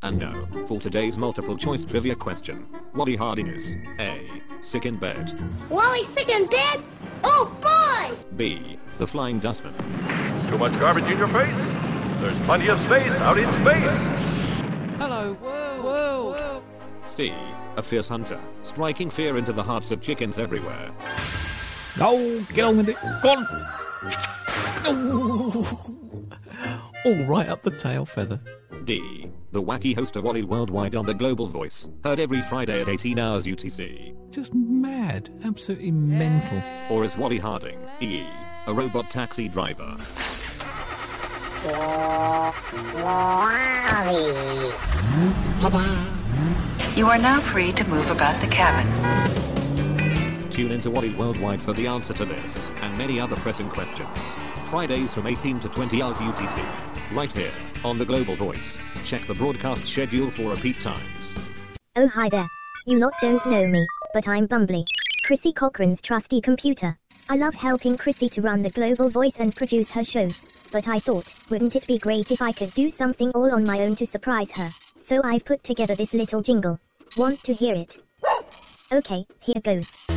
And now, for today's multiple choice trivia question. Wally Harding is A. Sick in bed. Wally sick in bed? Oh boy! B. The Flying Dustman. Too much garbage in your face? There's plenty of space out in space. Hello, world. C. A Fierce Hunter, striking fear into the hearts of chickens everywhere. Oh, get on with it. Go on. All right up the tail feather. D. The wacky host of Wally Worldwide on the Global Voice, heard every Friday at 18 hours UTC. Just mad. Absolutely mental. Or is Wally Harding, E. A robot taxi driver? You are now free to move about the cabin. Tune into Wally Worldwide for the answer to this, and many other pressing questions. Fridays from 18 to 20 hours UTC. Right here, on the Global Voice. Check the broadcast schedule for repeat times. Oh hi there. You lot don't know me, but I'm Bumbly, Chrissy Cochran's trusty computer. I love helping Chrissy to run the Global Voice and produce her shows, but I thought, wouldn't it be great if I could do something all on my own to surprise her? So I've put together this little jingle. Want to hear it? Okay, here goes.